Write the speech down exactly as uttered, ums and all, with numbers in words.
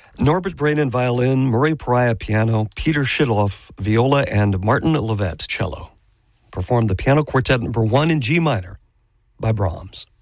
Norbert Brainin, violin, Murray Pariah, piano, Peter Shidloff, viola, and Martin Levett, cello. Performed the Piano Quartet number one in G minor by Brahms.